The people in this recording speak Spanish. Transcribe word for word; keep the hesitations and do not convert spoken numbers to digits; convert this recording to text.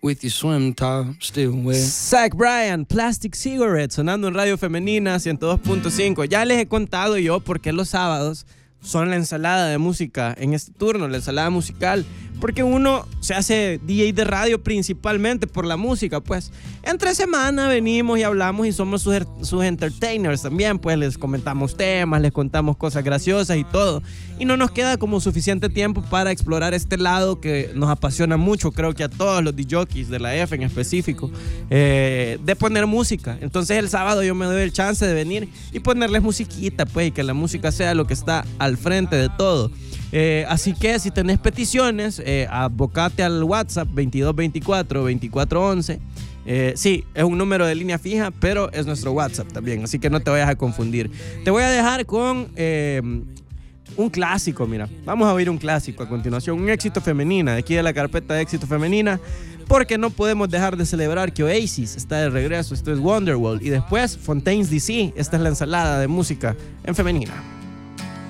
with your swim top still wet. Zach Bryan, Plastic Cigarette, sonando en Radio Femenina ciento dos punto cinco. Ya les he contado yo por qué los sábados son la ensalada de música en este turno, la ensalada musical, porque uno se hace D J de radio principalmente por la música, pues entre semana venimos y hablamos y somos sus, sus entertainers también, pues les comentamos temas, les contamos cosas graciosas y todo, y no nos queda como suficiente tiempo para explorar este lado que nos apasiona mucho, creo que a todos los D Js de la F en específico, eh, de poner música. Entonces el sábado yo me doy el chance de venir y ponerles musiquita, pues, y que la música sea lo que está al frente de todo. Eh, así que si tenés peticiones, eh, abocate al WhatsApp veintidós veinticuatro veinticuatro once. Eh, sí, es un número de línea fija, pero es nuestro WhatsApp también, así que no te vayas a confundir. Te voy a dejar con eh, un clásico, mira. Vamos a oír un clásico a continuación, un éxito femenina, de aquí de la carpeta de éxito femenina, porque no podemos dejar de celebrar que Oasis está de regreso. Esto es Wonderwall, y después Fontaines D C. Esta es la ensalada de música en femenina.